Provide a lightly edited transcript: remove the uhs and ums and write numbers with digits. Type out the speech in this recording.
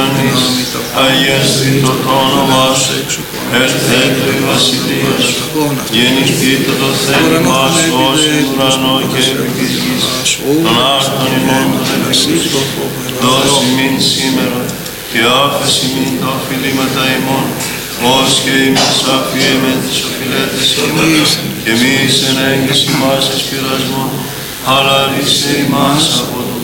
ουρανής, αγιαστεί το όνομα σου, ερθέτω η βασιλεία σου, γεννηθήτω το θέλημά σου ως εν ουρανό και επί της γης, τον άρτον ημών των ελευθερών, δώσει μην σήμερα και άφεση μην τα οφειλήματα ημών, ως και εμείς αφιέμε τις οφειλέτες ημών, και εμείς εν έγκυση μας εις πειρασμόν, αλλά ρίσε ημάς από το